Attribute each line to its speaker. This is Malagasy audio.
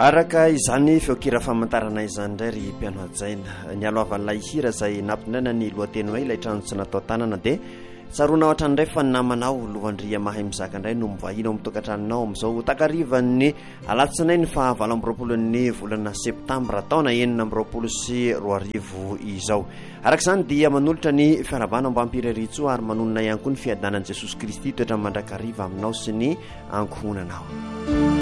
Speaker 1: araka izany feokira famantarana izany indray ry mpiano hajaina ny aloavan'ilay hira izay nampinaina ny lohateny hoe ilay trano tsy natao tanana dia tsaroana ohatra indray fa namanao lohandria mahay mizaka indray no mivahina ao mitokantranonao amin'izao takarivan'ny alatsinainy fa 7 volana septambra taona 2024 izao. Araka izany dia manolotra ny fiarabana mba hampireritsoa ary manonona ihany koa ny fiadanan'i Jesosy Kristy toetra mandrakariva aminao sy ny ankohonanao.